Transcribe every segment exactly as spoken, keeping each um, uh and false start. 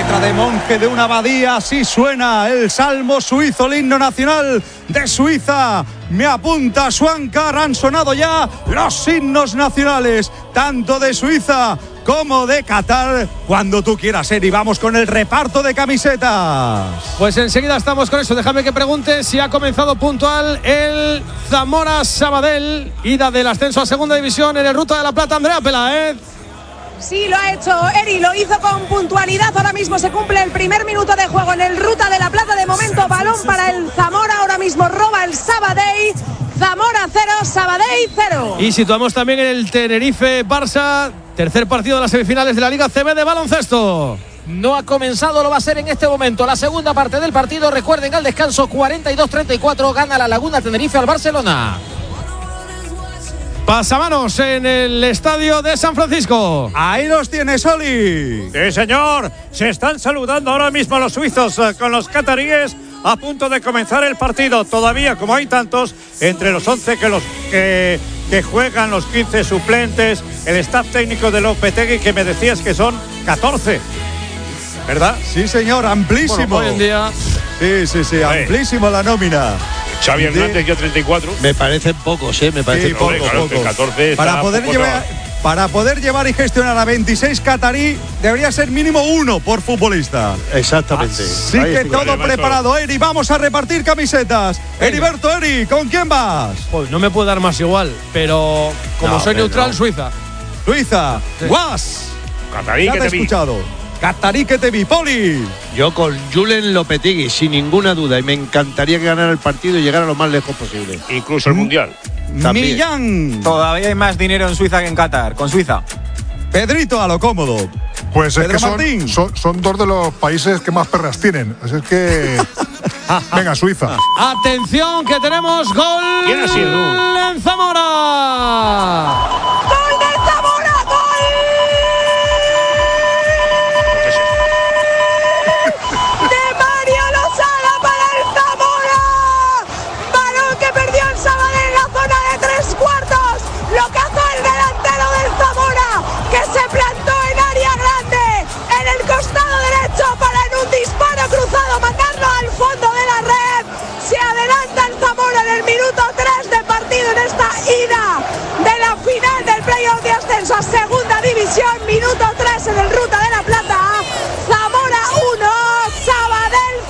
letra de monje de una abadía, así suena el salmo suizo, el himno nacional de Suiza. Me apunta Schwankar, han sonado ya los himnos nacionales, tanto de Suiza como de Qatar. Cuando tú quieras, Eri, vamos con el reparto de camisetas. Pues enseguida estamos con eso. Déjame que pregunte si ha comenzado puntual el Zamora Sabadell, ida del ascenso a segunda división en el Ruta de la Plata. Andrea Peláez. Sí, lo ha hecho Eri, lo hizo con puntualidad. Ahora mismo se cumple el primer minuto de juego en el Ruta de la Plata. De momento, balón para el Zamora. Ahora mismo roba el Sabadell. Zamora cero, Sabadell cero. Y situamos también el Tenerife-Barça, tercer partido de las semifinales de la Liga C B de baloncesto. No ha comenzado, lo va a hacer en este momento. La segunda parte del partido, recuerden, al descanso cuarenta y dos treinta y cuatro, gana la Laguna Tenerife al Barcelona. Pasamanos en el estadio de San Francisco. Ahí los tienes, Oli. Sí, señor. Se están saludando ahora mismo los suizos eh, con los cataríes. A punto de comenzar el partido. Todavía, como hay tantos, entre los once que los que, que juegan, los quince suplentes, el staff técnico de Lopetegui, que me decías que son catorce, ¿verdad? Sí, señor, amplísimo. Bueno, hoy en día. Sí, sí, sí, amplísimo la nómina. Xavi Hernández ya treinta y cuatro. Me parecen pocos, ¿eh? Me parecen sí, poco, pocos. Claro, poco. catorce para poder poco llevar, para poder llevar y gestionar a veintiséis catarí, debería ser mínimo uno por futbolista. Exactamente. Así Ahí que estoy. todo Además, preparado, Eri. Vamos a repartir camisetas. Heriberto, Eri, ¿con quién vas? Pues no me puede dar más igual, pero como No, soy pero neutral, no. Suiza. Suiza, Guas. Catarí Ya que te he te vi. escuchado. Catarí que te vi, Poli. Yo con Julen Lopetegui, sin ninguna duda, y me encantaría que ganara el partido y llegara lo más lejos posible. Incluso el Mundial. También. Millán. Todavía hay más dinero en Suiza que en Qatar, con Suiza. Pedrito, a lo cómodo. Pues es Pedro que son, Martín. son, son dos de los países que más perras tienen. Así es que. Venga, Suiza. Atención, que tenemos gol. ¿Quién ha sido? En Zamora. ¡Gol del Zamora! ¡Gol! De Mario Lozada para el Zamora. Balón que perdió el Sabadell en la zona de tres cuartos. Lo cazó el delantero del Zamora, que se plantó en área grande, en el costado derecho, para en un disparo cruzado mandarlo al fondo de la red. Se adelanta el Zamora en el minuto tres de partido en esta ida de la final del playoff de ascenso a segunda división. Minuto tres en el Ruta de la Plata. Zamora uno, Sabadell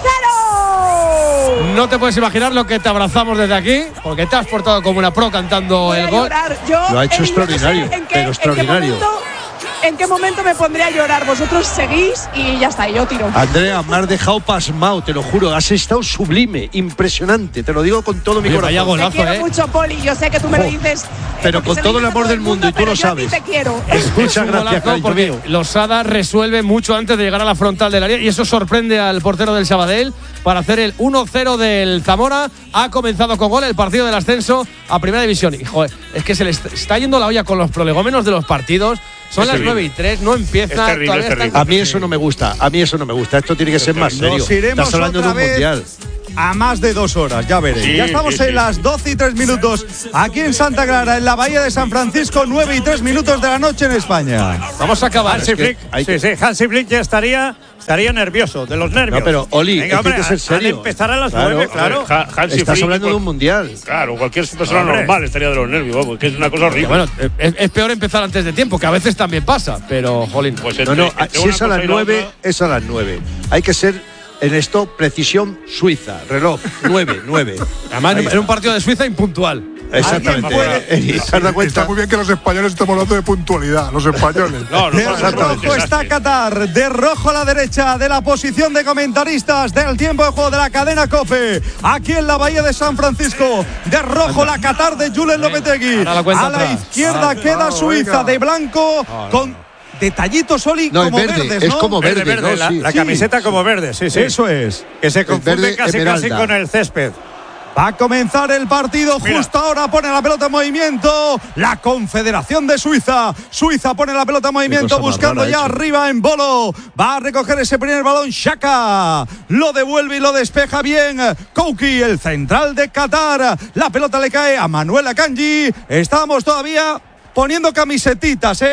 cero. No te puedes imaginar lo que te abrazamos desde aquí, porque te has portado como una pro cantando Voy el a gol. llorar. Yo, Lo ha hecho Eri, yo no sé extraordinario, en qué- pero en qué extraordinario. momento- ¿En qué momento me pondré a llorar? Vosotros seguís y ya está, y yo tiro. Andrea, me has dejado pasmado, te lo juro. Has estado sublime, impresionante. Te lo digo con todo mi Oye, vaya corazón. golazo, Te quiero ¿eh? mucho, Poli. Yo sé que tú me lo Jo, dices. eh, pero porque con se lo todo el dices a amor del mundo, y tú pero lo yo a sabes. ti te quiero. Es Muchas un gracias, golazo cariño porque mío. Lozada resuelve mucho antes de llegar a la frontal del área y eso sorprende al portero del Sabadell para hacer el uno cero del Zamora. Ha comenzado con gol el partido del ascenso a Primera División. Y joder, es que se le est- está yendo la olla con los prolegómenos de los partidos. Son Es las terrible. nueve y tres, no empieza. Es terrible, todavía es terrible. están- A mí eso no me gusta, a mí eso no me gusta. Esto tiene que ser más serio. Nos iremos Estás hablando de otra un vez mundial. a más de dos horas, ya veréis. Sí, ya estamos sí, en sí. las doce y tres minutos aquí en Santa Clara, en la Bahía de San Francisco, nueve y tres minutos de la noche en España. Vamos a acabar. Hansi que Flick, hay sí, que- sí, Hansi Flick ya estaría, estaría nervioso, de los nervios. No, pero, Oli, Venga, es que hombre, hay que ser han- serio. han de empezar a las Claro, nueve, claro. Ha- Hansi Estás Flick, hablando de un mundial. Claro, cualquier persona Hombre. normal estaría de los nervios, vamos, que es una cosa Que horrible. bueno, es, es peor empezar antes de tiempo, que a veces también pasa, pero jolín. Pues No, entre- no, entre si una es a cosa las y la nueve, otra- es a las nueve. Hay que ser en esto precisión suiza, reloj, nueve, nueve. Además, Ahí en está. un partido de Suiza impuntual. Exactamente. ¿Alguien puede- Eri, ¿te has dado cuenta? Está muy bien que los españoles estemos hablando de puntualidad, los españoles. No, no, De no, no, no, rojo desastre. está Qatar, de rojo a la derecha de la posición de comentaristas del tiempo de juego de la cadena COPE, aquí en la Bahía de San Francisco. De rojo la Qatar de Julen Lopetegui. ahora la cuenta A la atrás. izquierda Ah, queda ah, Suiza, venga. de blanco, con detallitos, Oli, No, es como verde, verdes, es ¿no? como Verde, verde, verde, ¿no? la, Sí. la Sí. camiseta como verde, sí, sí. Eso es. Que se confunde verde casi, casi esmeralda. con el césped. Va a comenzar el partido. Mira. Justo ahora pone la pelota en movimiento la Confederación de Suiza. Suiza pone la pelota en movimiento cosa más buscando rara ya ha hecho. arriba en Bolo. Va a recoger ese primer balón Xhaka. Lo devuelve y lo despeja bien Kouki, el central de Qatar. La pelota le cae a Manuel Akanji. Estamos todavía poniendo camisetitas, ¿eh?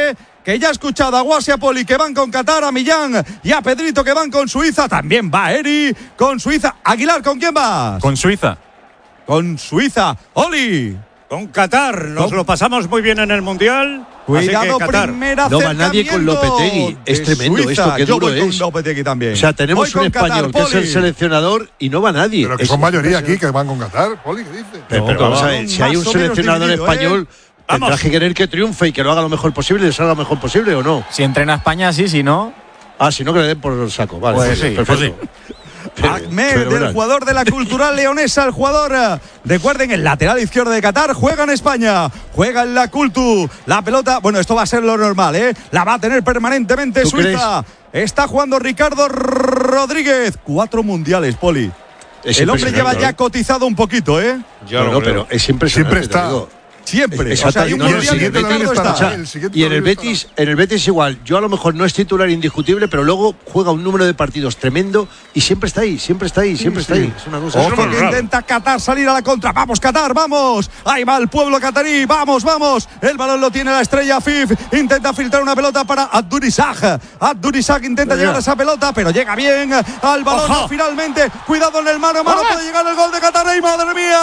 que ya ha escuchado a Guas y a Poli que van con Qatar, a Millán y a Pedrito que van con Suiza. También va Eri con Suiza. Aguilar, ¿con quién vas? Con Suiza. Con Suiza. Oli. Con Qatar. Nos con... lo pasamos muy bien en el Mundial. Cuidado, Qatar. primer No va nadie con Lopetegui. Es tremendo Suiza. esto, qué Yo duro voy es. con Lopetegui también. O sea, tenemos voy un español Qatar, que es el seleccionador y no va nadie. Pero que es son mayoría aquí que van con Qatar, Poli, ¿qué dices? Pero, No, pero vamos a ver, si hay un seleccionador dividido, español, ¿eh? tendrá Vamos. que querer que triunfe y que lo haga lo mejor posible y le salga lo mejor posible, ¿o no? Si entrena a España, sí, si no. Ah, si no, que le den por el saco. Vale, Pues sí, perfecto. pues Ahmed, del jugador de la Cultural Leonesa, el jugador, recuerden, el lateral izquierdo de Qatar, juega en España, juega en la Cultu, la pelota, bueno, esto va a ser lo normal, ¿eh? La va a tener permanentemente ¿Tú Suiza. crees? Está jugando Ricardo Rodríguez, cuatro mundiales, Poli. Es el hombre lleva impresionante, ya ¿eh? cotizado un poquito, ¿eh? Ya No, lo no, creo. pero es impresionante. Siempre está. te digo. Siempre. Exacto. O sea, hay un No, no, mundial el y siguiente Ricardo estará. está. El siguiente Y en el todavía Betis, en el Betis igual. Yo a lo mejor no es titular indiscutible, pero luego juega un número de partidos tremendo y siempre está ahí, siempre está ahí, siempre está ahí. Es una cosa. Ojo, Ojo que raro. intenta Qatar salir a la contra. Vamos, Qatar, vamos. Ahí va el pueblo catarí. Vamos, vamos. El balón lo tiene la estrella Fif. Intenta filtrar una pelota para Abdurizak. Abdurizak intenta Mira. llegar a esa pelota, pero llega bien al balón. Ojo. Finalmente, cuidado en el mano a mano. Puede llegar el gol de Qatar. ¡Ay, madre mía!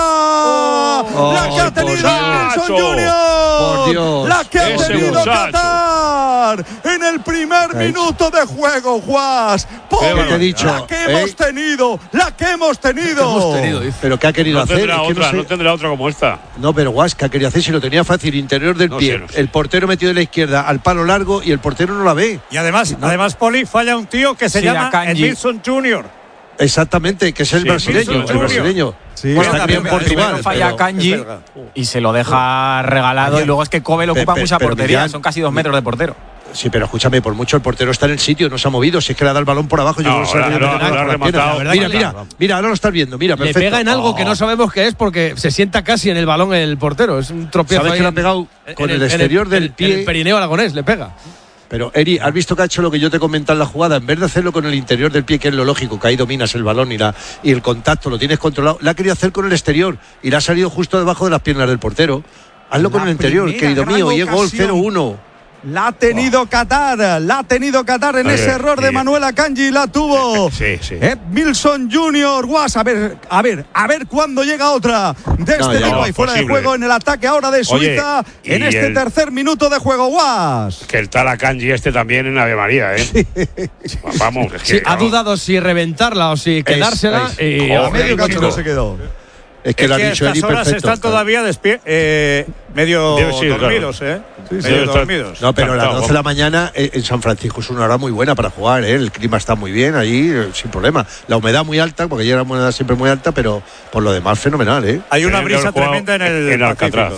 Oh, la que ha por tenido Dios. Wilson Junior. Por Dios. La que ha Ese tenido muchacho. Qatar en el primer ¿Qué ha hecho? minuto de juego, Juas. Qué Pobre, te he dicho, la que ¿eh? hemos tenido, la que hemos tenido. Pero ¿qué ha querido No hacer? tendrá Es que otra, no, sé. no tendrá otra como esta. No, pero Guas, ¿qué ha querido hacer? Si lo tenía fácil, interior del No pie. sé, no sé. El portero metido de la izquierda al palo largo y el portero no la ve. Y además, además, Poli, falla un tío que se Sí, llama Akanji. Edmilson junior Exactamente, que es el Sí, brasileño. Wilson El Junior. brasileño. Sí. Pues Bueno, está bien en primero- Portugal. Primero falla pero- Kanji es verdad. y se lo deja regalado. Y luego es que Kobe le ocupa Pe- pe- mucha pero portería. Millán- Son casi dos metros de portero. Sí, pero escúchame, por mucho el portero está en el sitio, no se ha movido. Si es que le ha dado el balón por abajo, yo No, creo que se ahora- ha ahora- metido ahora por ha la rematado. pierna. La verdad Mira, que mira, mira, ahora lo estás viendo, mira, Le perfecto. pega en algo Oh. que no sabemos qué es porque se sienta casi en el balón el portero. Es un tropiezo. ¿Sabes ahí que le ha en- pegado en con el en exterior del en pie? En el perineo aragonés le pega. Pero, Eri, ¿has visto que ha hecho lo que yo te comenté en la jugada? En vez de hacerlo con el interior del pie, que es lo lógico, que ahí dominas el balón y, la, y el contacto lo tienes controlado, la ha querido hacer con el exterior y le ha salido justo debajo de las piernas del portero. Hazlo con La el interior, primera querido gran mío, y es gol ocasión. cero uno. La ha tenido Qatar, la ha tenido Qatar en A ese ver, error de sí. Manuel Akanji, la tuvo. Sí, sí. Edmilson Junior, Guas, a ver, a ver, a ver cuándo llega otra de No, este ya tipo no, y fuera de posible. juego en el ataque ahora de Suiza Oye, en y este el- tercer minuto de juego, Guas. Que el tal Akanji este también en Ave María, ¿eh? Vamos, es que. Sí, ha vamos. dudado si reventarla o si quedársela. es. y Joder, a A medio Rico. camino se quedó. Es que Es lo ha que a dicho estas Eri horas perfecto. están todavía despie- eh, medio Debe ser, dormidos, ¿eh? Debe medio estar- dormidos. No, pero a las Encantado, doce de la mañana eh, en San Francisco es una hora muy buena para jugar, ¿eh? El clima está muy bien allí, eh, sin problema. La humedad muy alta, porque llega la humedad siempre muy alta, pero por lo demás fenomenal, ¿eh? Hay una Tener que brisa haber jugado tremenda en el en Alcatraz.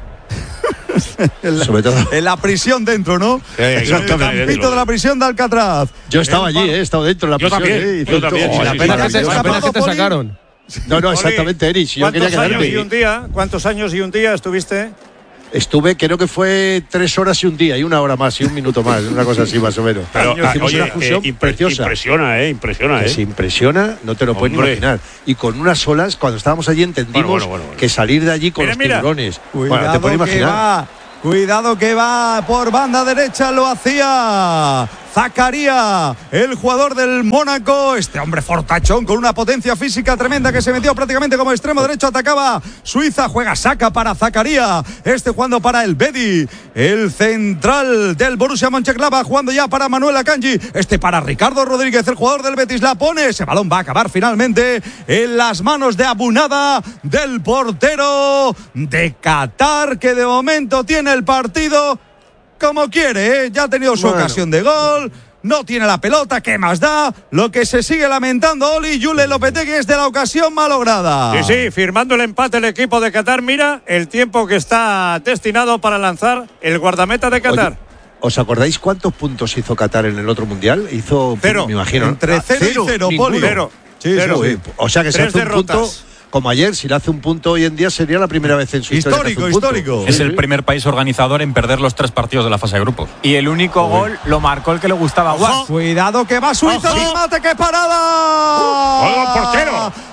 Pacífico. Sobre todo. En la prisión dentro, ¿no? Sí, En el exactamente. campito de la prisión de Alcatraz. Yo estaba El allí, pa- eh, he estado dentro de la Yo prisión, también, eh, y yo todo- también, oh, sí, la sí, pena sí, que sí, te sí. escapó. apenas que te Poli. sacaron. No, no, Poli, exactamente, Eri. Si yo quería ¿Cuántos años y quedarme. un día? ¿Cuántos años y un día estuviste? Estuve, creo que fue tres horas y un día, y una hora más, y un minuto más, una cosa así más o menos. Pero, ah, Hicimos oye, una fusión eh, impre- preciosa. impresiona, ¿eh? Impresiona, Que ¿eh? se impresiona, no te lo puedes ni Hombre. imaginar. Y con unas olas, cuando estábamos allí, entendimos Bueno, bueno, bueno, bueno. que salir de allí con Mira, los mira. tiburones. Cuidado Bueno, te puedes que imaginar. va, cuidado que va por banda derecha, lo hacía Zakaria, el jugador del Mónaco, este hombre fortachón con una potencia física tremenda que se metió prácticamente como extremo derecho, atacaba Suiza, juega, saca para Zakaria, este jugando para el Bedi, el central del Borussia Mönchengladbach, jugando ya para Manuel Akanji, este para Ricardo Rodríguez, el jugador del Betis, la pone, ese balón va a acabar finalmente en las manos de Abunada, del portero de Qatar, que de momento tiene el partido como quiere, ¿eh? Ya ha tenido su Bueno. ocasión de gol, no tiene la pelota, ¿qué más da? Lo que se sigue lamentando Oli Yule Lopetegui es de la ocasión malograda. Sí, sí, firmando el empate el equipo de Qatar. Mira el tiempo que está destinado para lanzar el guardameta de Qatar. Oye, ¿os acordáis cuántos puntos hizo Qatar en el otro mundial? Hizo, Cero. me imagino. Entre Ah, cero y cero, ninguno. Poli. Cero. Sí, Cero. sí, Uy, o sea que se Tres hace un derrotas. punto como ayer. Si le hace un punto hoy en día sería la primera vez en su historia que hace Histórico, un punto. histórico. Es el primer país organizador en perder los tres partidos de la fase de grupos. Y el único gol lo marcó el que le gustaba a Guas. Cuidado que va Suiza, Ojo. remate, qué parada. ¡Gol, portero!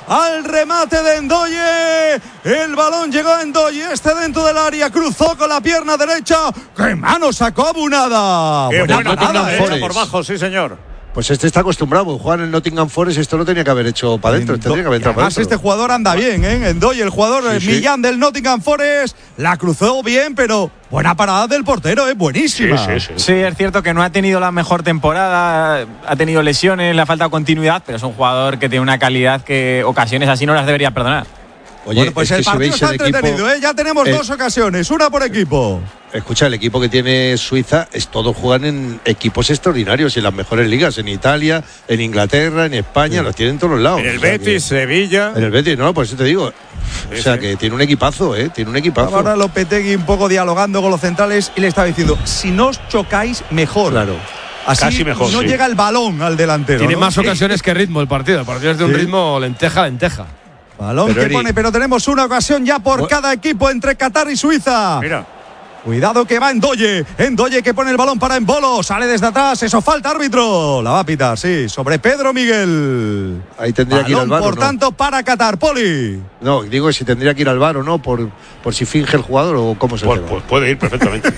al remate de Ndoye. El balón llegó a Ndoye, este dentro del área, cruzó con la pierna derecha. ¡Qué mano sacó Abunada! Qué buena, buena nada, hecha por bajo, sí señor. Pues este está acostumbrado. Juan en Nottingham Forest, esto lo tenía que haber hecho para adentro. Tendría que haber entrado para además, adentro. este jugador anda bien, ¿eh? Ndoye, el jugador Sí, sí. Millán del Nottingham Forest, la cruzó bien, pero buena parada del portero, es ¿eh? Buenísima. Sí, sí, sí. Sí, es cierto que no ha tenido la mejor temporada, ha tenido lesiones, le ha faltado continuidad, pero es un jugador que tiene una calidad que ocasiones así no las debería perdonar. Oye, bueno, pues es el que si partido veis está el equipo, entretenido, ¿eh? Ya tenemos eh, dos ocasiones, una por equipo. Escucha, el equipo que tiene Suiza, es todos juegan en equipos extraordinarios, en las mejores ligas, en Italia, en Inglaterra, en España, sí. Los tienen en todos los lados. En el o sea Betis, que, Sevilla. En el Betis, no, por eso te digo. Sí, o sea sí. que tiene un equipazo, ¿eh? Tiene un equipazo. Ahora Lopetegui un poco dialogando con los centrales y le estaba diciendo, si no os chocáis, mejor. Claro. Así Casi mejor, no sí. llega el balón al delantero. Tiene ¿no? más ocasiones que ritmo el partido. El partido es de un Sí. ritmo lenteja, lenteja. Balón Pero que Eri, pone, pero tenemos una ocasión ya por bueno, cada equipo entre Qatar y Suiza. Mira. Cuidado que va Ndoye. Ndoye que pone el balón para Embolo. Sale desde atrás. Eso falta, árbitro. La va a pitar, sí. Sobre Pedro Miguel. Ahí tendría balón, que ir al VAR. por ¿no? tanto, para Qatar. Poli. No, digo si tendría que ir al VAR o no, por, por si finge el jugador o cómo se Pues, queda. pues puede ir perfectamente.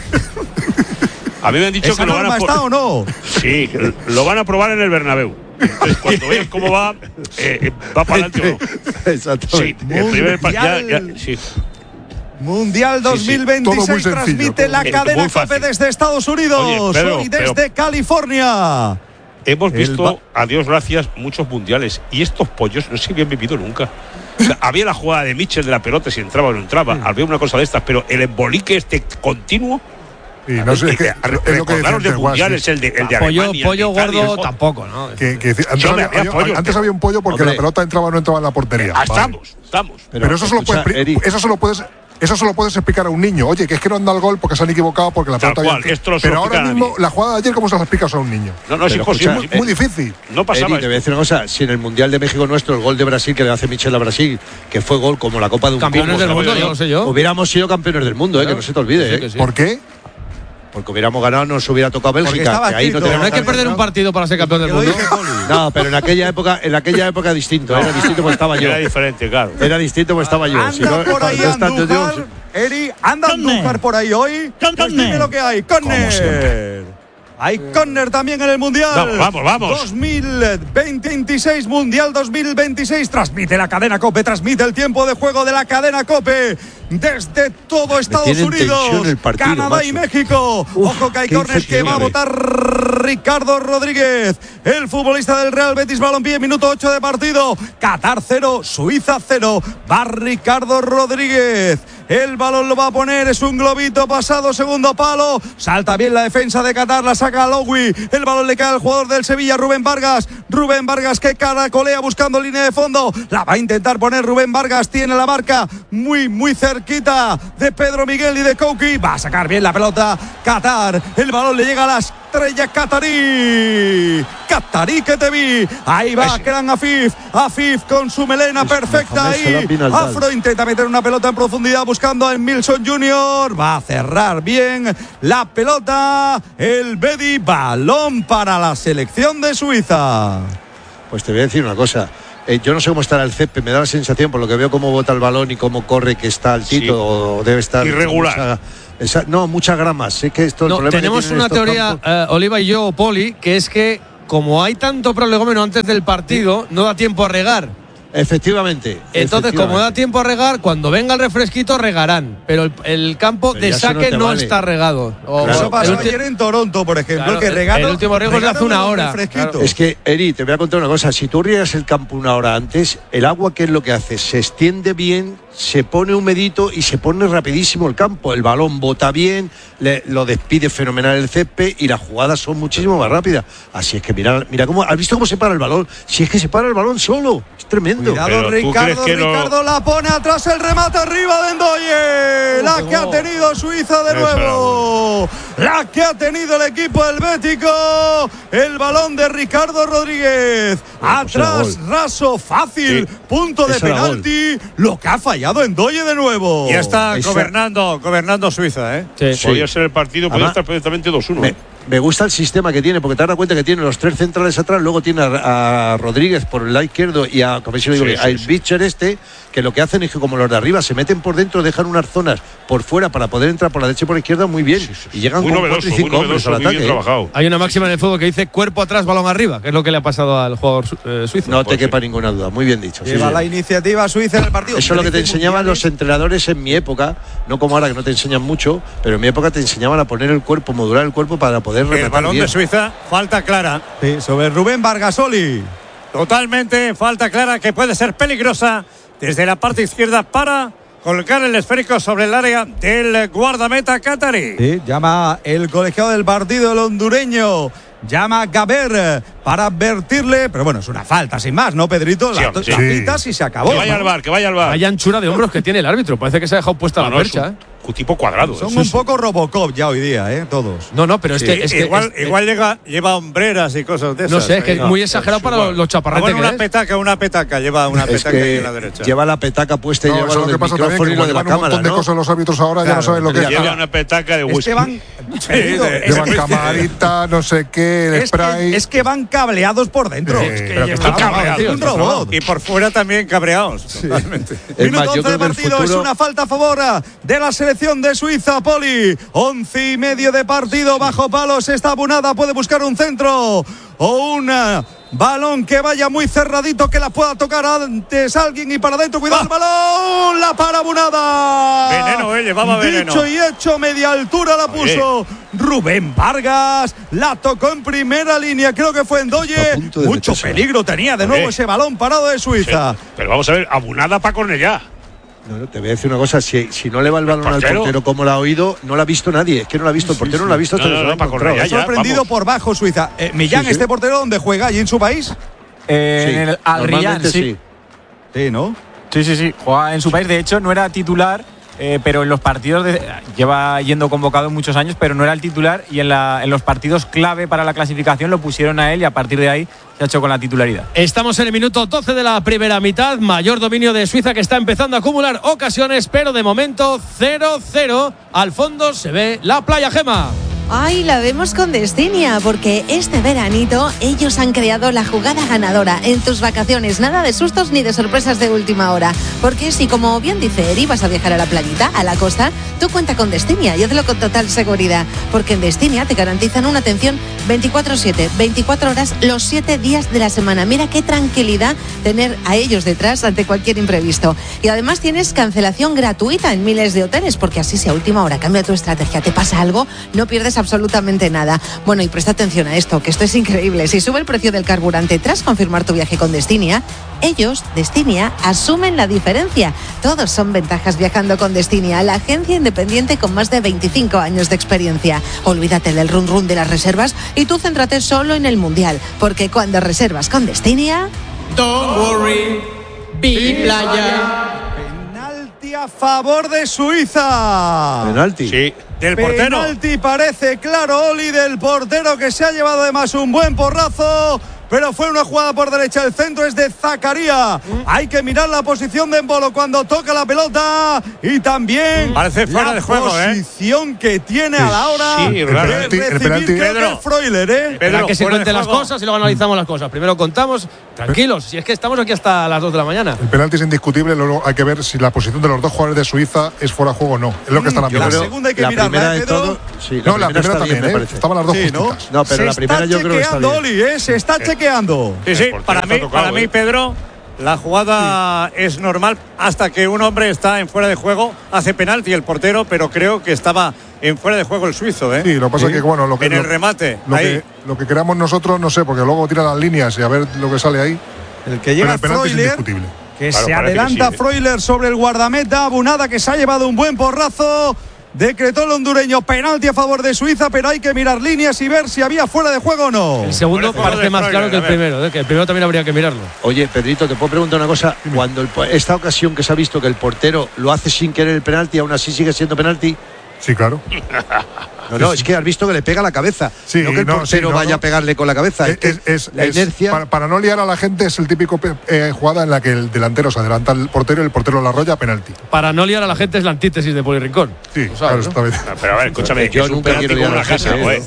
A mí me han dicho ¿Esa que lo van norma a está o no? Sí, lo van a probar en el Bernabéu. Entonces, cuando vean cómo va, eh, eh, va para adelante o no. Exactamente. Sí, el primer pa- ya, ya, sí. Mundial Sí, sí. dos mil veintiséis Todo muy sencillo, transmite todo la muy- cadena muy fácil. COPE desde Estados Unidos. Oye, Pedro, Hoy desde pero- California. Hemos El visto, ba- a Dios gracias, muchos mundiales. Y estos pollos no se habían vivido nunca. O sea, había la jugada de Mitchell de la pelota, si entraba o no entraba. Había una cosa de estas, pero el embolique este continuo. Y no sé, es que, Eh, es lo que recordaros decía de Guas, mundiales, sí. el de, el de Pollo, Alemania, pollo el de Italia, gordo el- tampoco, ¿no? Que, que antes, Sí, hombre, había, había había- pollo, antes pero- había un pollo porque Hombre. la pelota entraba o no entraba en la portería. Ah, Vale. estamos, estamos. Pero, eso, solo escucha, puedes, Eri. eso solo puedes eso solo puedes explicar a un niño. Oye, que es que no han dado el gol porque se han equivocado porque la Tal pelota cual, había- esto lo Pero solo ahora explican a mismo mí. la jugada de ayer, ¿cómo se la explicas a un niño? No, no, es Pero imposible. escucha, Eh, Muy difícil. No pasaba Eri, te voy a esto. decir una cosa, si en el Mundial de México nuestro, el gol de Brasil que le hace Michel a Brasil, que fue gol como la Copa de un Campeones cubo, del ¿sabes? mundo, yo lo sé yo. Hubiéramos sido campeones del mundo, eh, que no se te olvide, Sí, eh. que sí. ¿Por qué? Porque hubiéramos ganado, nos hubiera tocado Porque Bélgica, estaba que ahí no escrito. Pero no hay que teníamos perder un partido para ser campeón del Que lo mundo. dice Poli. No, pero en aquella época, en aquella época distinto, era distinto porque estaba yo. Era diferente, claro. Era distinto porque estaba yo. Anda Si no, por ahí no estando yo, Andújar, Eri, anda Andújar por ahí hoy. Pues dime lo que hay, córner. Hay córner también en el Mundial. Vamos, vamos, vamos. dos mil veintiséis, Mundial dos mil veintiséis. Transmite la cadena COPE, transmite el tiempo de juego de la cadena COPE desde todo Estados tiene en Unidos, tensión el partido, Canadá y macho. México. Uf, Ojo que hay qué córner que va a incertidumbre. votar Ricardo Rodríguez, el futbolista del Real Betis Balompié, minuto ocho de partido. Qatar cero, Suiza cero. Va Ricardo Rodríguez. El balón lo va a poner, es un globito pasado, segundo palo. Salta bien la defensa de Qatar, la saca Lowy. El balón le cae al jugador del Sevilla, Rubén Vargas. Rubén Vargas que caracolea buscando línea de fondo. La va a intentar poner Rubén Vargas, tiene la marca muy, muy cerquita de Pedro Miguel y de Kouki. Va a sacar bien la pelota Qatar. El balón le llega a la estrella Qatarí. Qatarí que te vi. Ahí va, gran Afif. Afif con su melena perfecta Mohamed Salah ahí. bin Al-Dal. Afro intenta meter una pelota en profundidad buscando a Milson junior Va a cerrar bien la pelota. El Bedi, balón para la selección de Suiza. Pues te voy a decir una cosa. Eh, yo no sé cómo estará el césped, me da la sensación, por lo que veo cómo bota el balón y cómo corre, que está altito, Sí. o debe estar Irregular. mucha- esa- no, muchas gramas. Sé que esto el No, problema que tenemos tienen una estos teoría, campos- eh, Oliva y yo, Poli, que es que como hay tanto prolegómeno antes del partido, no da tiempo a regar. Efectivamente. Entonces, como da efectivamente. tiempo a regar, cuando venga el refresquito regarán. Pero el, el campo Pero de ya eso no saque te no, vale. está regado. O- Claro, Eso pasó el ulti- ayer en Toronto, por ejemplo, Claro, que el- regaron, el último riego es de hace regaron una el hora, refresquito. claro. Es que, Eri, te voy a contar una cosa. Si tú riegas el campo una hora antes, el agua, ¿qué es lo que hace? Se extiende bien, se pone humedito y se pone rapidísimo el campo. El balón bota bien, le- lo despide fenomenal el césped y las jugadas son muchísimo más rápidas. Así es que mira, mira cómo, ¿has visto cómo se para el balón? Si es que se para el balón solo, es tremendo. Cuidado, Pero tú crees Ricardo, que no- Ricardo la pone atrás, el remate arriba de Ndoye. La que ha tenido Suiza de Eso nuevo. La que ha tenido el equipo helvético. El balón de Ricardo Rodríguez. Pues era Atrás, gol. raso, fácil. Sí. Punto de Eso era penalti. Lo que ha fallado Ndoye de nuevo. Ya está Esa- gobernando, gobernando Suiza, ¿eh? Sí. Sí. Podría ser el partido, podría Además- estar perfectamente dos uno. Me, ¿eh? Me gusta el sistema que tiene, porque te das cuenta que tiene los tres centrales atrás, luego tiene a, a Rodríguez por el lado izquierdo y a, como si lo digo, sí, sí, al sí. Bicher este, que lo que hacen es que como los de arriba se meten por dentro, dejan unas zonas por fuera para poder entrar por la derecha y por la izquierda muy bien. Sí, sí, sí. Y llegan muy con novedoso, cuatro y cinco muy hombres novedoso, al muy ataque. bien trabajado. Hay una máxima en el fútbol que dice cuerpo atrás, balón arriba, que es lo que le ha pasado al jugador eh, suizo. No te Pues quepa sí. ninguna duda, muy bien dicho. Lleva sí, la sí. iniciativa Suiza en el partido. Eso es lo que te trece enseñaban mundiales. los entrenadores en mi época, no como ahora que no te enseñan mucho, pero en mi época te enseñaban a poner el cuerpo, modular el cuerpo para poder El rematar balón bien. de Suiza, falta clara. Sí, sobre Rubén Vargasoli. Totalmente, falta clara que puede ser peligrosa desde la parte izquierda para colocar el esférico sobre el área del guardameta catarí. Sí, llama el colegiado del partido, el hondureño. Llama a Gaber para advertirle, pero bueno, es una falta sin más, ¿no, Pedrito? Sí, La, hombre, la sí. pitas y se acabó. Que vaya ¿no? al bar, que vaya al bar. Vaya anchura de hombros que tiene el árbitro. Parece que se ha dejado puesta No, la no, es percha. un- ¿eh? un tipo cuadrado. Son ¿eh? un poco Robocop ya hoy día, ¿eh? Todos. No, no, pero es Sí, que. Es que igual es- igual llega, lleva hombreras y cosas de esas. no sé, es que ahí. es muy exagerado para igual. los, los Ah, chaparretes bueno, que una es. petaca, una petaca, lleva una Es petaca aquí que en la derecha. lleva la petaca puesta y No, lleva eso es lo lo que del pasa también, micrófono que y lo como de la llevan un cámara, montón de ¿no? cosas los árbitros ahora, ya Claro, no saben lo que es. Lleva una petaca de Es whisky. que van. Pedrito, de- es, Llevan camarita, no sé qué, el es spray. que, es que van cableados por dentro. Sí, Es que pero que llevan- están cableados, es un tío, robot. Y por fuera también cabreados. Totalmente. Es Minuto más, yo once creo de que el partido, es futuro- una falta a favor de la selección de Suiza, Poli. Once y medio de partido, bajo palos, está Abunada, puede buscar un centro o un eh, balón que vaya muy cerradito, que la pueda tocar antes alguien y para adentro, cuidado el balón, la para Abunada. Veneno, eh, llevaba veneno. Dicho y hecho, media altura la puso Rubén Vargas, la tocó en primera línea, creo que fue en A Doye. punto de Mucho metérsela. peligro tenía de nuevo Oye. ese balón parado de Suiza. Pero vamos a ver, Abunada para Cornellá. No, no, te voy a decir una cosa, si, si no le va el balón al portero? portero como lo ha oído, no lo ha visto nadie, es que no lo ha visto, el portero no lo ha visto hasta No, que no, se lo no, ha para encontrado. correr ya, ya. Sorprendido vamos. por bajo Suiza. Eh, Millán, Sí, sí. ¿este portero dónde juega? ¿Allí en su país? Eh, Sí, en el Al Riyad, normalmente sí. Sí, ¿no? Sí, sí, sí. Juega en su país. De hecho, no era titular, eh, pero en los partidos de- lleva yendo convocado muchos años, pero no era el titular. Y en, la, en los partidos clave para la clasificación lo pusieron a él y a partir de ahí se ha hecho con la titularidad. Estamos en el minuto doce de la primera mitad. Mayor dominio de Suiza que está empezando a acumular ocasiones, pero de momento cero cero. Al fondo se ve la playa Gema. Ay, la vemos con Destinia, porque este veranito ellos han creado la jugada ganadora en tus vacaciones. Nada de sustos ni de sorpresas de última hora. Porque si, como bien dice Eri, vas a viajar a la playita, a la costa, tú cuenta con Destinia y hazlo con total seguridad. Porque en Destinia te garantizan una atención veinticuatro siete, veinticuatro horas, los siete días de la semana. Mira qué tranquilidad tener a ellos detrás ante cualquier imprevisto. Y además tienes cancelación gratuita en miles de hoteles, porque así si a última hora cambia tu estrategia, te pasa algo, no pierdes absolutamente nada. Bueno, y presta atención a esto, que esto es increíble. Si sube el precio del carburante tras confirmar tu viaje con Destinia, ellos, Destinia, asumen la diferencia. Todos son ventajas viajando con Destinia, la agencia independiente con más de veinticinco años de experiencia. Olvídate del run run de las reservas y tú céntrate solo en el Mundial, porque cuando reservas con Destinia... Don't worry, be playa. Penalti a favor de Suiza. Penalti. Sí. Del portero. Penalti parece claro, Oli, del portero, que se ha llevado además un buen porrazo. Pero fue una jugada por derecha. El centro es de Zakaria. Hay que mirar la posición de Embolo cuando toca la pelota. Y también Parece fuera la de juego, ¿eh? posición que tiene a la hora Sí, de raro. El penalti- el recibir, penalti- creo que Pedro. es Freuler, ¿eh? Pedro, Espera que se fuera de cuenten las juego. cosas y luego analizamos las cosas. Primero contamos, tranquilos, si es que estamos aquí hasta las dos de la mañana. El penalti es indiscutible, luego hay que ver si la posición de los dos jugadores de Suiza es fuera de juego o no. Es lo que están Yo mirando. la segunda hay que la mirarla, primera ¿eh, de Pedro? todo. Sí, No, la primera está también, bien, me ¿eh? parece. Estaban las dos Sí, ¿no? justitas. No, pero se la primera está yo creo que está chequeando, bien. Oli, ¿eh? Se está chequeando. Sí, sí, El portero para está mí, tocado, para mí, ¿eh? Pedro, la jugada es normal hasta que un hombre está en fuera de juego, hace penalti el portero, pero creo que estaba en fuera de juego el suizo, ¿eh? Sí, lo que pasa es que, bueno, lo que, en el lo- remate, lo, ahí. que, lo que creamos nosotros, no sé, porque luego tira las líneas y a ver lo que sale ahí. El que Pero llega el penalti es Freuler, indiscutible. que Claro, se parece que adelanta sí, ¿eh? Freuler sobre el guardameta. Abunada, que se ha llevado un buen porrazo. Decretó el hondureño penalti a favor de Suiza, pero hay que mirar líneas y ver si había fuera de juego o no. El segundo Parece parece de más Freuler, claro que el a ver. primero, ¿eh? Que el primero también habría que mirarlo. Oye, Pedrito, te puedo preguntar una cosa. Cuando el, po- esta ocasión que se ha visto que el portero lo hace sin querer el penalti, aún así sigue siendo penalti. Sí, claro. No, no, es que has visto que le pega la cabeza. Sí, no que el no, portero sí, no, vaya no. a pegarle con la cabeza. Es, es- es- la es- inercia. para, para no liar a la gente, es el típico pe- eh, jugada en la que el delantero se adelanta al portero y el portero la arrolla, penalti. Para no liar a la gente es la antítesis de Polirrincón. Sí, Lo sabes, claro, ¿no? esta vez. No, pero a ver, escuchame, Yo que es un nunca penalti quiero como liar a una la casa, gente, joder. ¿eh?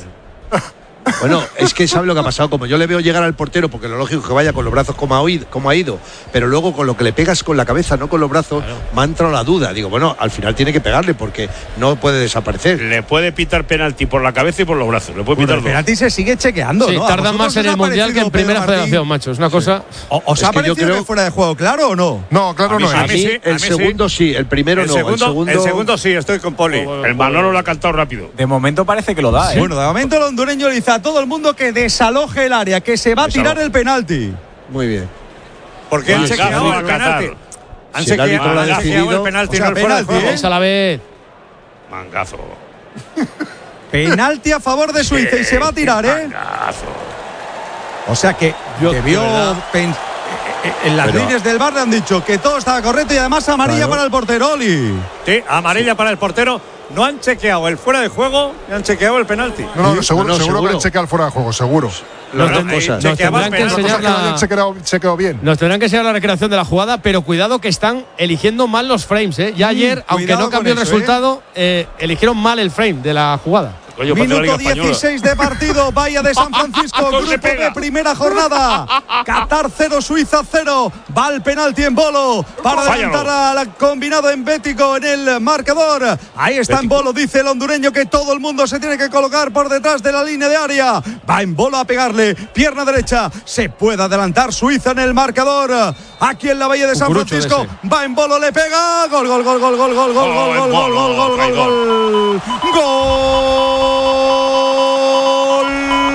Bueno, es que sabe lo que ha pasado. Como yo le veo llegar al portero, porque lo lógico es que vaya con los brazos como ha, oído, como ha ido, pero luego con lo que le pegas con la cabeza, no con los brazos, claro. Me ha entrado la duda. Digo, bueno, al final tiene que pegarle porque no puede desaparecer. Le puede pitar penalti por la cabeza y por los brazos. Le puede Bueno, pitar el penalti se sigue chequeando, sí, ¿no? Tardan más en el Mundial que en Primera Federación, macho. Es una cosa… Sí. ¿Os ha parecido que, creo... que fuera de juego, claro o no? No, claro no es. A mí, sí, el segundo sí. sí, el primero el no. Segundo, el, segundo... el segundo sí, estoy con Poli. El Manolo lo ha cantado rápido. De momento parece que lo da, ¿eh? Bueno, de momento el hondureño le dice a todo el mundo que desaloje el área, que se va a tirar el penalti. Muy bien. Porque han chequeado el penalti. Han chequeado el penalti, no el fuera de juego. A la vez. Mangazo. Penalti a favor de Suiza y se va a tirar, ¿eh? Mangazo. O sea que, Yo, que vio pen, en las Pero, líneas del bar le han dicho que todo estaba correcto y además amarilla claro. para el portero, Oli. Sí, amarilla sí. para el portero. No han chequeado el fuera de juego y han chequeado el penalti. No, no, seguro, no, no, seguro, seguro que han chequeado el fuera de juego, seguro. Nos, no, ten, cosas. nos tendrán que enseñar la, se quedó, se quedó bien. Nos tendrán que enseñar la recreación de la jugada, pero cuidado que están eligiendo mal los frames, ¿eh? Ya ayer, mm, aunque no cambió el eso, resultado, eh, eligieron mal el frame de la jugada. Coño, Minuto dieciséis de partido, Bahía de San Francisco, grupo de primera jornada. Qatar cero, Suiza cero. Va el penalti en Bolo para adelantar al combinado embético en el marcador. Ahí está en Bolo, dice el hondureño que todo el mundo se tiene que colocar por detrás de la línea de área. Va en Bolo a pegarle, pierna derecha. Se puede adelantar Suiza en el marcador. Aquí en la Bahía de San Francisco. Va en Bolo, le pega. Gol, gol, gol, gol, gol, gol, gol, gol, gol, gol, gol, gol, gol, gol. Gol. Gol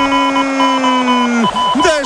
de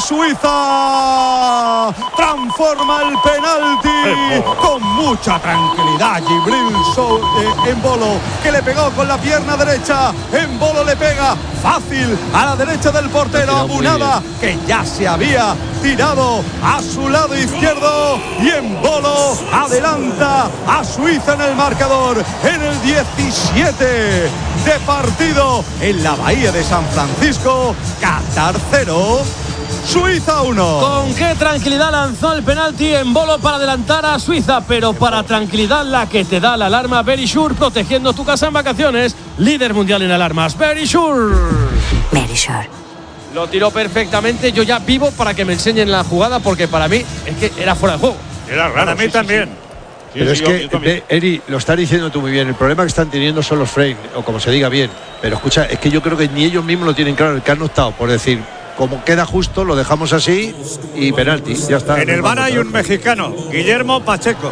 Suiza, transforma el penalti con mucha tranquilidad. Gibril Sol, eh, en Bolo, que le pegó con la pierna derecha. En Bolo le pega fácil a la derecha del portero Abunada, que ya se había tirado a su lado izquierdo. Y en Bolo adelanta a Suiza en el marcador en el diecisiete de partido en la Bahía de San Francisco. Qatar cero, Suiza uno. Con qué tranquilidad lanzó el penalti en Bolo para adelantar a Suiza, pero para tranquilidad la que te da la alarma Verisure, protegiendo tu casa en vacaciones. Líder mundial en alarmas, Verisure. Verisure. Lo tiró perfectamente. Yo ya vivo para que me enseñen la jugada, porque para mí es que era fuera de juego. Era raro. Para mí sí, también. Sí, sí. Pero sí, es sí, que, ve, Eri, lo estás diciendo tú muy bien. El problema que están teniendo son los frames, o como se diga bien. Pero escucha, es que yo creo que ni ellos mismos lo tienen claro. El que han optado por decir, como queda justo, lo dejamos así y penalti. Ya está. En el V A R hay un mexicano, Guillermo Pacheco.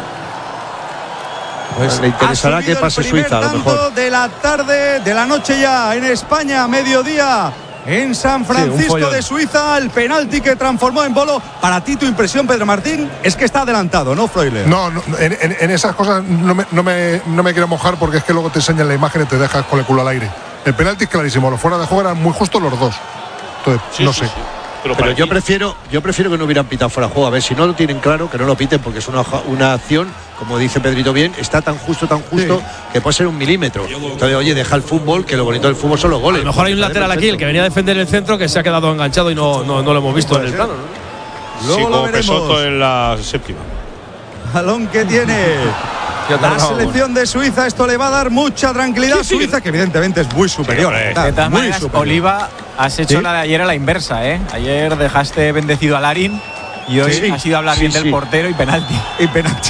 Pues le interesará que pase Suiza, a lo mejor. De la tarde, de la noche ya, en España, mediodía. En San Francisco sí, de Suiza, el penalti que transformó en Bolo. Para ti, tu impresión, Pedro Martín, es que está adelantado, ¿no, Freuler? No, no en, en, en esas cosas no me, no, me, no me quiero mojar, porque es que luego te enseñan la imagen y te dejas con el culo al aire. El penalti es clarísimo, los fuera de juego eran muy justos los dos. Entonces, sí, no sí, sé. Sí. Pero, Pero yo prefiero, yo prefiero que no hubieran pitado fuera de juego. A ver, si no lo tienen claro, que no lo piten, porque es una, una acción, como dice Pedrito bien, está tan justo, tan justo, sí, que puede ser un milímetro. Entonces, oye, deja el fútbol, que lo bonito del fútbol son los goles. A lo mejor hay un lateral aquí, el que venía a defender el centro, que se ha quedado enganchado y no, no, no lo hemos visto en el plano, ¿no? Luego sí, como Pesoto en la séptima. Balón que tiene la selección de Suiza. Esto le va a dar mucha tranquilidad a Suiza, que evidentemente es muy superior. Sí, de todas maneras, Oliva, has hecho ¿sí? la de ayer a la inversa, ¿eh? Ayer dejaste bendecido a Larín y hoy sí, has ido a hablar sí, bien sí. del portero y penalti. Y penalti.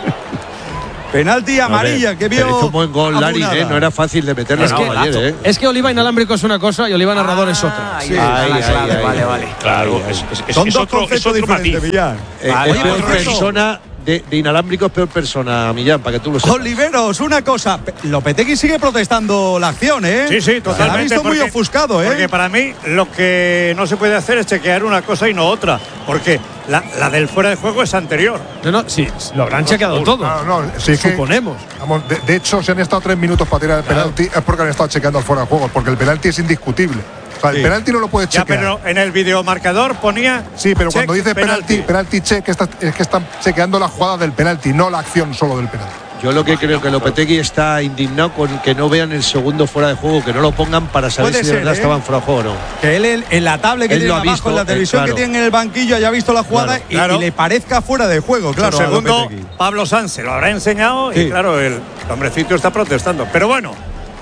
Penalti amarilla, no, que vio. Hizo un buen gol Larín, ¿eh? No era fácil de meterle es no, que, ayer, ¿eh? Es que Oliva inalámbrico es una cosa y Oliva narrador ah, es otra. Sí, ahí, ahí, ahí, ahí, vale, vale. Claro, es, es, es, son es dos otro, conceptos es otro diferentes, matiz. Millán. Eh, vale, es peor vale, persona. De, de inalámbrico es peor persona, Millán, para que tú lo sepas. Oliveros, una cosa. Lopetegui sigue protestando la acción, ¿eh? Sí, sí, totalmente. Se la ha visto porque, muy ofuscado, ¿eh? Porque para mí lo que no se puede hacer es chequear una cosa y no otra. Porque la, la del fuera de juego es anterior. No, no, sí, lo habrán chequeado no, todo. No, no, sí suponemos. Que, vamos, de, de hecho, si han estado tres minutos para tirar el claro. penalti, es porque han estado chequeando el fuera de juego, porque el penalti es indiscutible. O sea, el sí. penalti no lo puedes chequear. Ya, pero en el videomarcador ponía. Sí, pero cuando dice penalti, penalti check, está, es que están chequeando la jugada del penalti, no la acción solo del penalti. Yo lo que creo que Lopetegui está indignado con que no vean el segundo fuera de juego, que no lo pongan para saber si de verdad ¿eh? estaban fuera de juego o no. Que él en la tablet que él tiene abajo, visto, en la televisión eh, claro. que tiene en el banquillo, haya visto la jugada claro, y, claro. y le parezca fuera de juego, claro. El segundo, Pablo Sanz se lo habrá enseñado sí. y claro, el hombrecito está protestando. Pero bueno.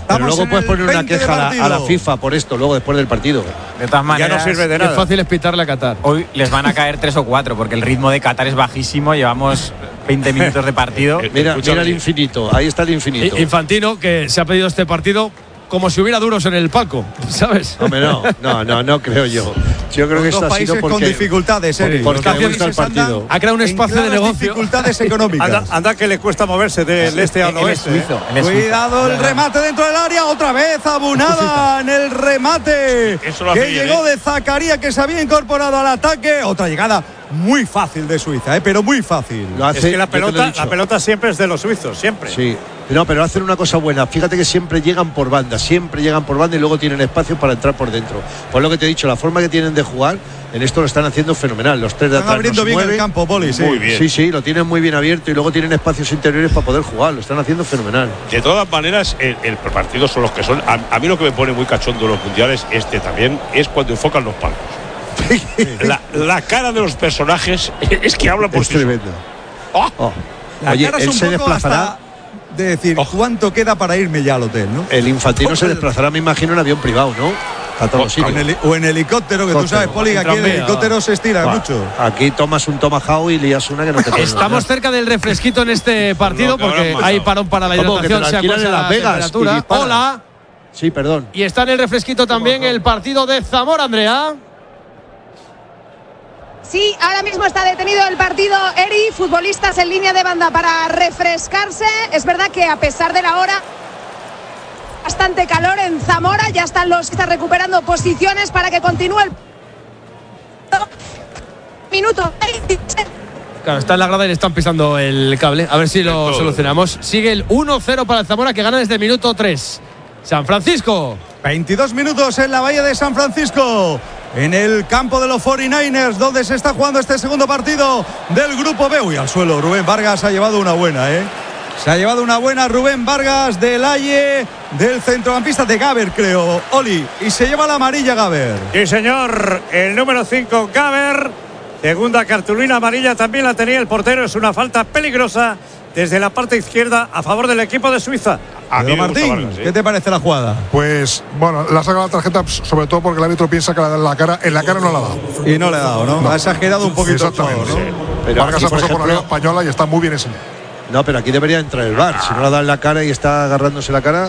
Pero luego puedes poner una queja a la, a la FIFA por esto, luego después del partido. De todas maneras, ya no sirve de nada. Qué fácil es pitarle a Qatar. Hoy les van a caer tres o cuatro, porque el ritmo de Qatar es bajísimo. Llevamos veinte minutos de partido. Mira, mira el infinito, ahí está el infinito. Infantino, que se ha pedido este partido como si hubiera duros en el palco, ¿sabes? Hombre, no, no, no, no creo yo. Yo creo que esto ha sido porque, con dificultades, Eric. porque, porque le gusta el partido. Ha creado un espacio de negocio. Dificultades económicas. Anda, anda que le cuesta moverse del este al oeste. Suizo, Cuidado el remate dentro del área, otra vez Abunada en el remate Eso lo que hace bien, llegó ¿eh? de Zakaria, que se había incorporado al ataque. Otra llegada muy fácil de Suiza, ¿eh? Pero muy fácil. Lo hace, Es que la yo te lo he pelota, dicho. la pelota siempre es de los suizos, siempre. Sí, no, pero hacen una cosa buena. Fíjate que siempre llegan por banda, siempre llegan por banda y luego tienen espacio para entrar por dentro. Pues lo que te he dicho, la forma que tienen de jugar, en esto lo están haciendo fenomenal. Los tres de Están atrás abriendo no se bien mueven. el campo, Poli, sí. Muy bien. Sí, sí, lo tienen muy bien abierto y luego tienen espacios interiores para poder jugar. Lo están haciendo fenomenal. De todas maneras, el, el partido son los que son. A, a mí lo que me pone muy cachondo en los mundiales, este también, es cuando enfocan los palcos. la, la cara de los personajes es que habla por Es sí solo. tremendo. ¡Oh! Oh. La Oye, cara es él un se poco desplazará. hasta de decir, Oh. ¿cuánto queda para irme ya al hotel, no? El Infantino se Ojo, desplazará, me imagino, en avión privado, ¿no? A todos los O sitios. En heli- o en helicóptero, que tú sabes, Poli, que aquí el tranvía. helicóptero se estira Buah, mucho. Aquí tomas un tomahawk y lías una que no te puedes Estamos imaginar. cerca del refresquito en este partido Lo que habrán porque pasado. hay parón para la ¿Cómo? Que te hidratación, lo sea alquilan cual en sea Las la Vegas y temperatura. disparan. Hola. Sí, perdón. Y está en el refresquito también el partido de Zamora, Andrea. Sí, ahora mismo está detenido el partido. Eri, futbolistas en línea de banda para refrescarse. Es verdad que a pesar de la hora, bastante calor en Zamora. Ya están los que están recuperando posiciones para que continúe el minuto. Claro, está en la grada y le están pisando el cable. A ver si lo solucionamos. Sigue el uno cero para el Zamora, que gana desde el minuto tres. San Francisco. veintidós minutos en la Bahía de San Francisco, en el campo de los cuarenta y nueve ers, donde se está jugando este segundo partido del Grupo B. Uy, al suelo, Rubén Vargas ha llevado una buena, ¿eh? Se ha llevado una buena Rubén Vargas del Aye, del centrocampista de Gaber, creo, Oli. Y se lleva la amarilla Gaber. Sí, señor. El número cinco, Gaber. Segunda cartulina amarilla también la tenía el portero. Es una falta peligrosa desde la parte izquierda a favor del equipo de Suiza. A mí Pedro me gusta Martín, Vargas, ¿eh? ¿qué te parece la jugada? Pues, bueno, le ha sacado la tarjeta sobre todo porque el árbitro piensa que la da en la cara. En la cara no la ha dado. Y no le ha dado, ¿no? Ha exagerado un poquito el Exactamente. jugador, ¿no? Pero Vargas aquí, ha por pasado por la ejemplo- Liga Española y está muy bien enseñado. No, pero aquí debería entrar el V A R. Si no la da en la cara y está agarrándose la cara.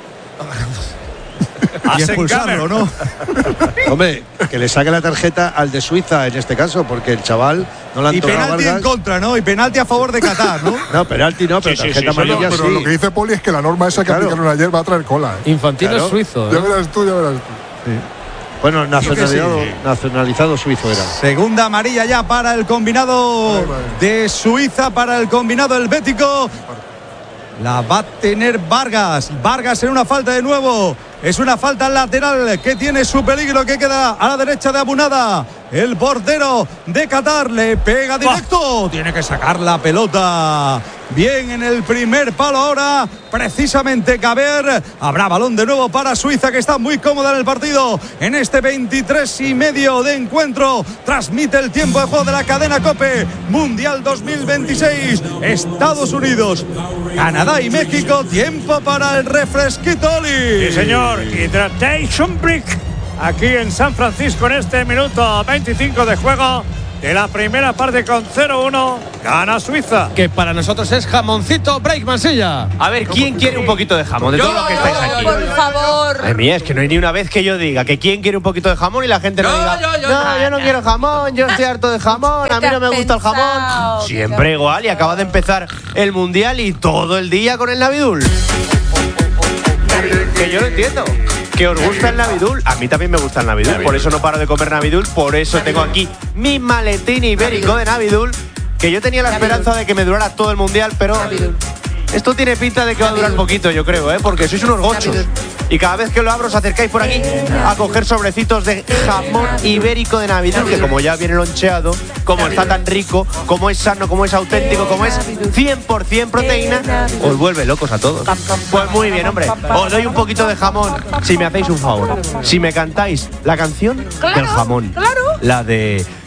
Y Hacen expulsarlo, Gaber. ¿no? Hombre, que le saque la tarjeta al de Suiza en este caso, porque el chaval no le han Y tocado a penalti en Vargas. contra, ¿no? Y penalti a favor de Qatar, ¿no? No, penalti no, pero Sí, sí, tarjeta sí, sí, amarilla Pero sí. lo que dice Poli es que la norma esa que Claro. aplicaron ayer va a traer cola. ¿eh? Infantino Claro. es suizo. Ya ¿eh? verás tú, ya verás tú. Bueno, nacionalizado, sí. nacionalizado suizo era. Segunda amarilla ya para el combinado de Suiza, para el combinado helvético. La va a tener Vargas. Vargas en una falta de nuevo. Es una falta lateral que tiene su peligro, que queda a la derecha de Abunada. El portero de Qatar le pega directo. Tiene que sacar la pelota. Bien en el primer palo ahora, precisamente Gaber. Habrá balón de nuevo para Suiza, que está muy cómoda en el partido. En este veintitrés y medio de encuentro, transmite el tiempo de juego de la cadena COPE. Mundial dos mil veintiséis. Estados Unidos, Canadá y México. Tiempo para el refresquito, Oli. Sí, señor. Hydration Break. Aquí en San Francisco en este minuto veinticinco de juego de la primera parte con cero uno. Gana Suiza. Que para nosotros es jamoncito break Mansilla. A ver, ¿quién quiere un poquito de jamón? De todos los que estáis aquí. Por favor. Madre mía, es que no hay ni una vez que yo diga que quién quiere un poquito de jamón y la gente no diga no, yo no quiero jamón, yo estoy harto de jamón, a mí no me gusta el jamón. Siempre igual, y acaba de empezar el Mundial y todo el día con el Navidul. Que yo lo entiendo. Que os gusta el Navidul, a mí también me gusta el Navidul, por eso no paro de comer Navidul, por eso tengo aquí mi maletín ibérico de Navidul, que yo tenía la esperanza de que me durara todo el Mundial, pero esto tiene pinta de que va a durar poquito, yo creo, ¿eh? Porque sois unos gochos. Y cada vez que lo abro os acercáis por aquí a coger sobrecitos de jamón ibérico de Navidul, que como ya viene loncheado, como está tan rico, como es sano, como es auténtico, como es cien por cien proteína, os vuelve locos a todos. Pues muy bien, hombre. Os doy un poquito de jamón si me hacéis un favor. Si me cantáis la canción del jamón. La de